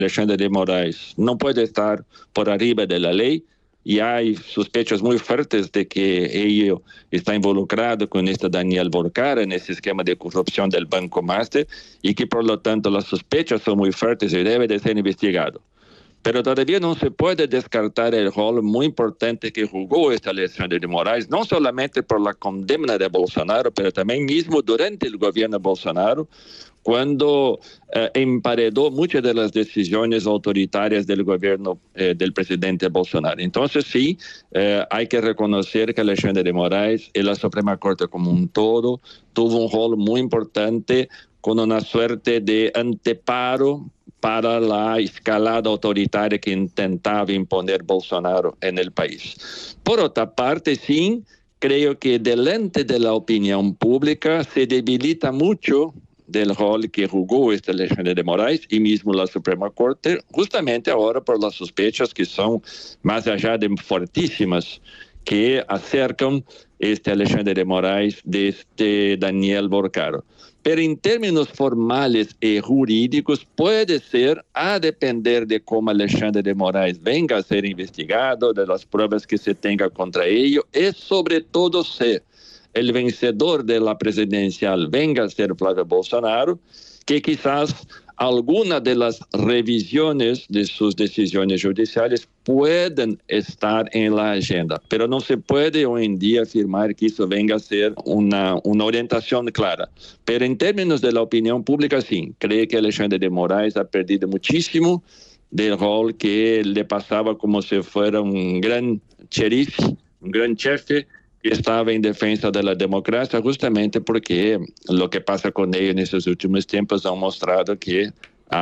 Alexandre de Moraes no puede estar por arriba de la ley y hay sospechas muy fuertes de que ello está involucrado con este Daniel Borcara en ese esquema de corrupción del Banco Master y que por lo tanto las sospechas son muy fuertes y debe de ser investigado. Pero todavía no se puede descartar el rol muy importante que jugó este Alexandre de Moraes, no solamente por la condena de Bolsonaro, pero también mismo durante el gobierno de Bolsonaro, cuando emparedó muchas de las decisiones autoritarias del gobierno del presidente Bolsonaro. Entonces sí, hay que reconocer que Alexandre de Moraes y la Suprema Corte como un todo tuvo un rol muy importante con una suerte de anteparo para la escalada autoritaria que intentaba imponer Bolsonaro en el país. Por otra parte, sí, creo que delante de la opinión pública se debilita mucho del rol que jugó este Alexandre de Moraes y mismo la Suprema Corte, justamente ahora por las sospechas que son más allá de fortísimas, que acercan este Alexandre de Moraes de este Daniel Borcara. Pero en términos formales y jurídicos puede ser, a depender de cómo Alexandre de Moraes venga a ser investigado, de las pruebas que se tenga contra ello, y sobre todo si el vencedor de la presidencial venga a ser Flávio Bolsonaro, que quizás alguna de las revisiones de sus decisiones judiciales pueden estar en la agenda, pero no se puede hoy en día afirmar que eso venga a ser una orientación clara. Pero en términos de la opinión pública, sí, creo que Alexandre de Moraes ha perdido muchísimo del rol que le pasaba como si fuera un gran sheriff, un gran jefe, que estaba en defensa de la democracia, justamente porque lo que pasa con ella en estos últimos tiempos ha mostrado que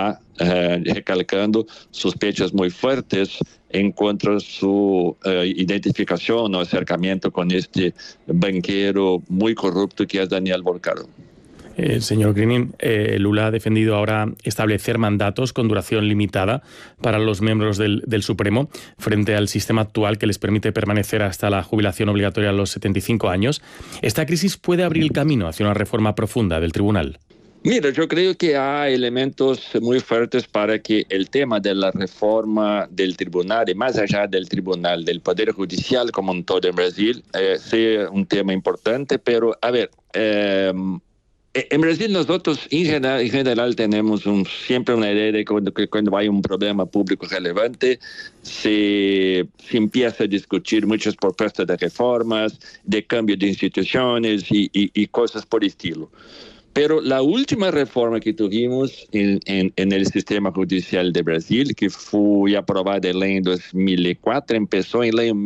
recalcando sospechas muy fuertes en contra de su identificación o acercamiento con este banquero muy corrupto que es Daniel Borcara. Señor Greening, Lula ha defendido ahora establecer mandatos con duración limitada para los miembros del Supremo frente al sistema actual que les permite permanecer hasta la jubilación obligatoria a los 75 años. ¿Esta crisis puede abrir el camino hacia una reforma profunda del tribunal? Mira, yo creo que hay elementos muy fuertes para que el tema de la reforma del tribunal y más allá del tribunal, del Poder Judicial como un todo en Brasil, sea un tema importante, pero a ver... En Brasil nosotros en general tenemos siempre una idea de que cuando hay un problema público relevante se empieza a discutir muchas propuestas de reformas, de cambio de instituciones y cosas por estilo. Pero la última reforma que tuvimos en el sistema judicial de Brasil, que fue aprobada en ley en 2004, empezó en ley en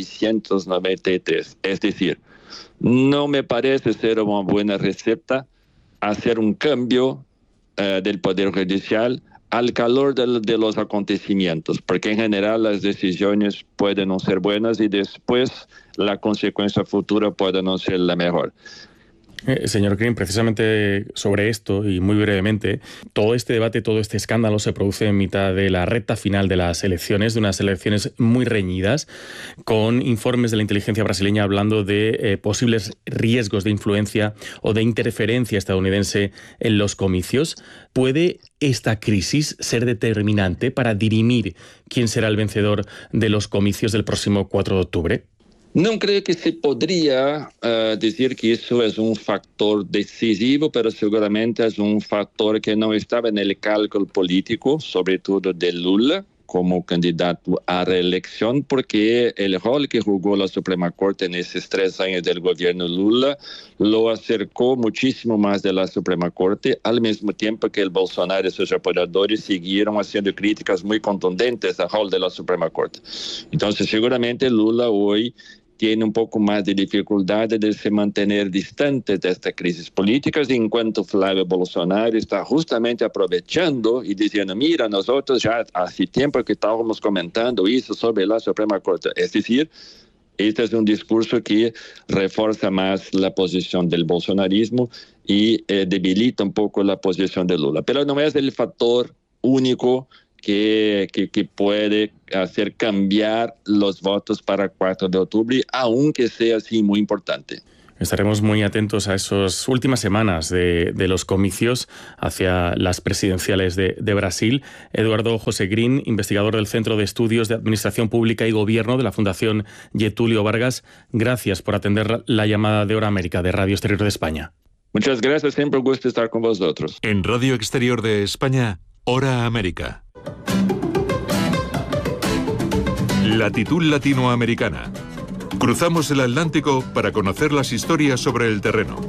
1993. Es decir, no me parece ser una buena receta hacer un cambio del Poder Judicial al calor de los acontecimientos, porque en general las decisiones pueden no ser buenas y después la consecuencia futura puede no ser la mejor. Señor Green, precisamente sobre esto y muy brevemente, todo este debate, todo este escándalo se produce en mitad de la recta final de las elecciones, de unas elecciones muy reñidas, con informes de la inteligencia brasileña hablando de posibles riesgos de influencia o de interferencia estadounidense en los comicios. ¿Puede esta crisis ser determinante para dirimir quién será el vencedor de los comicios del próximo 4 de octubre? No creo que se podría decir que eso es un factor decisivo, pero seguramente es un factor que no estaba en el cálculo político, sobre todo de Lula como candidato a reelección, porque el rol que jugó la Suprema Corte en esos 3 años del gobierno Lula lo acercó muchísimo más de la Suprema Corte, al mismo tiempo que el Bolsonaro y sus apoyadores siguieron haciendo críticas muy contundentes al rol de la Suprema Corte. Entonces, seguramente Lula hoy tiene un poco más de dificultad de se mantener distante de estas crisis políticas, enquanto Flávio Bolsonaro está justamente aprovechando y diciendo, mira, nosotros ya hace tiempo que estábamos comentando eso sobre la Suprema Corte. Es decir, este es un discurso que refuerza más la posición del bolsonarismo y debilita un poco la posición de Lula. Pero no es el factor único que puede hacer cambiar los votos para 4 de octubre, aunque sea así muy importante. Estaremos muy atentos a esas últimas semanas de los comicios hacia las presidenciales de Brasil. Eduardo José Green, investigador del Centro de Estudios de Administración Pública y Gobierno de la Fundación Getúlio Vargas, gracias por atender la llamada de Hora América de Radio Exterior de España. Muchas gracias, siempre un gusto estar con vosotros. En Radio Exterior de España, Hora América. Latitud latinoamericana. Cruzamos el Atlántico para conocer las historias sobre el terreno.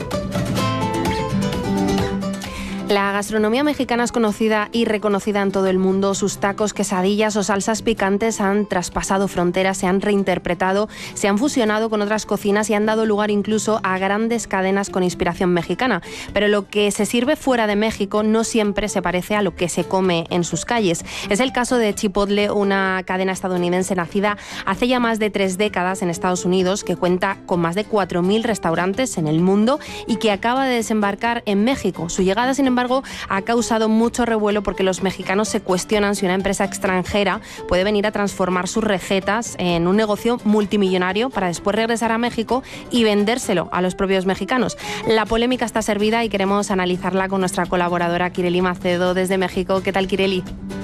La gastronomía mexicana es conocida y reconocida en todo el mundo. Sus tacos, quesadillas o salsas picantes han traspasado fronteras, se han reinterpretado, se han fusionado con otras cocinas y han dado lugar incluso a grandes cadenas con inspiración mexicana. Pero lo que se sirve fuera de México no siempre se parece a lo que se come en sus calles. Es el caso de Chipotle, una cadena estadounidense nacida hace ya más de 3 décadas en Estados Unidos, que cuenta con más de 4.000 restaurantes en el mundo y que acaba de desembarcar en México. Su llegada, sin embargo, ha causado mucho revuelo porque los mexicanos se cuestionan si una empresa extranjera puede venir a transformar sus recetas en un negocio multimillonario para después regresar a México y vendérselo a los propios mexicanos. La polémica está servida y queremos analizarla con nuestra colaboradora Kireli Macedo desde México. ¿Qué tal, Kireli?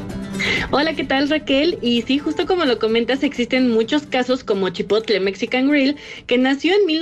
Hola, ¿qué tal, Raquel? Y sí, justo como lo comentas, existen muchos casos como Chipotle Mexican Grill, que nació en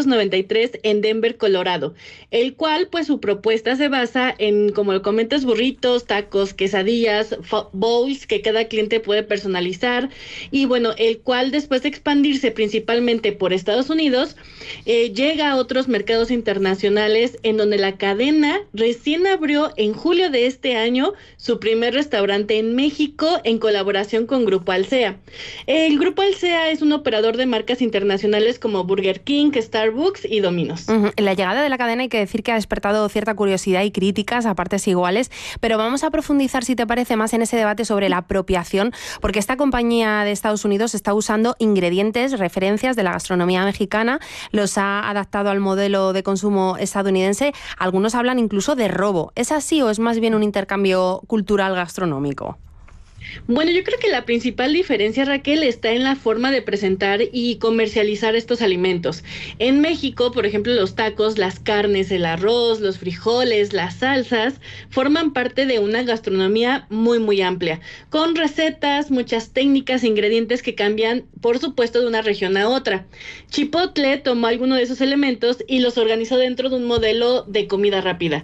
1993 en Denver, Colorado, el cual, pues, su propuesta se basa en, como lo comentas, burritos, tacos, quesadillas, bowls que cada cliente puede personalizar, y bueno, el cual, después de expandirse principalmente por Estados Unidos, llega a otros mercados internacionales, en donde la cadena recién abrió en julio de este año su primer restaurante en México en colaboración con Grupo Alsea. El Grupo Alsea es un operador de marcas internacionales como Burger King, Starbucks y Domino's. La llegada de la cadena hay que decir que ha despertado cierta curiosidad y críticas a partes iguales, pero vamos a profundizar, si te parece, más en ese debate sobre la apropiación, porque esta compañía de Estados Unidos está usando ingredientes, referencias de la gastronomía mexicana, los ha adaptado al modelo de consumo estadounidense. Algunos hablan incluso de robo. ¿Es así o es más bien un intercambio cultural gastronómico? Bueno, yo creo que la principal diferencia, Raquel, está en la forma de presentar y comercializar estos alimentos. En México, por ejemplo, los tacos, las carnes, el arroz, los frijoles, las salsas, forman parte de una gastronomía muy, muy amplia, con recetas, muchas técnicas, ingredientes que cambian, por supuesto, de una región a otra. Chipotle tomó alguno de esos elementos y los organizó dentro de un modelo de comida rápida.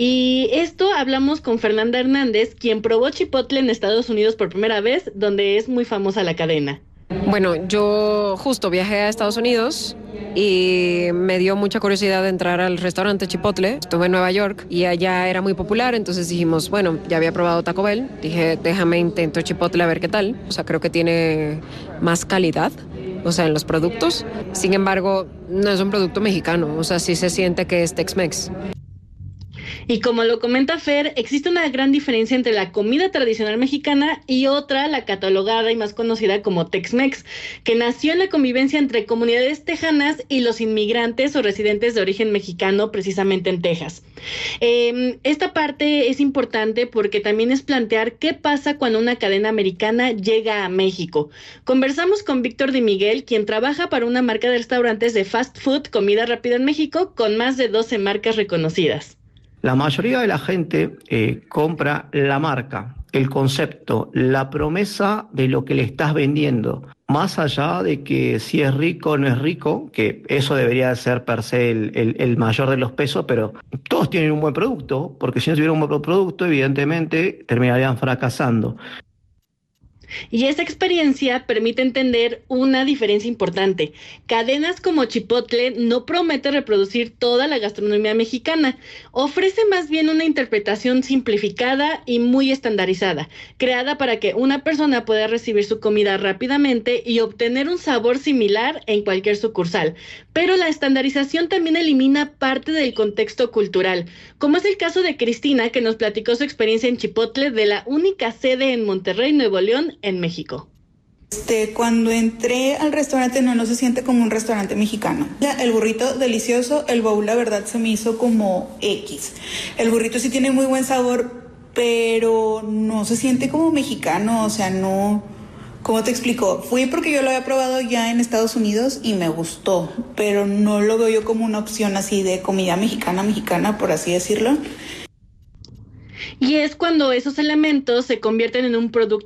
Y esto hablamos con Fernanda Hernández, quien probó Chipotle en Estados Unidos por primera vez, donde es muy famosa la cadena. Bueno, yo justo viajé a Estados Unidos y me dio mucha curiosidad de entrar al restaurante Chipotle. Estuve en Nueva York y allá era muy popular, entonces dijimos, bueno, ya había probado Taco Bell, dije, déjame intento Chipotle a ver qué tal. O sea, creo que tiene más calidad, o sea, en los productos. Sin embargo, no es un producto mexicano, o sea, sí se siente que es Tex-Mex. Y como lo comenta Fer, existe una gran diferencia entre la comida tradicional mexicana y otra, la catalogada y más conocida como Tex-Mex, que nació en la convivencia entre comunidades tejanas y los inmigrantes o residentes de origen mexicano, precisamente en Texas. Esta parte es importante porque también es plantear qué pasa cuando una cadena americana llega a México. Conversamos con Víctor Di Miguel, quien trabaja para una marca de restaurantes de fast food, comida rápida en México, con más de 12 marcas reconocidas. La mayoría de la gente compra la marca, el concepto, la promesa de lo que le estás vendiendo. Más allá de que si es rico o no es rico, que eso debería ser per se el mayor de los pesos, pero todos tienen un buen producto, porque si no tuvieran un buen producto, evidentemente terminarían fracasando. Y esa experiencia permite entender una diferencia importante. Cadenas como Chipotle no promete reproducir toda la gastronomía mexicana, ofrece más bien una interpretación simplificada y muy estandarizada, creada para que una persona pueda recibir su comida rápidamente y obtener un sabor similar en cualquier sucursal. Pero la estandarización también elimina parte del contexto cultural, como es el caso de Cristina, que nos platicó su experiencia en Chipotle de la única sede en Monterrey, Nuevo León, en México. Cuando entré al restaurante no se siente como un restaurante mexicano. El burrito delicioso, el bowl la verdad se me hizo como X. El burrito sí tiene muy buen sabor, pero no se siente como mexicano, o sea, no, ¿Cómo te explico? Fui porque yo lo había probado ya en Estados Unidos y me gustó, pero no lo veo yo como una opción así de comida mexicana, por así decirlo. Y es cuando esos elementos se convierten en un producto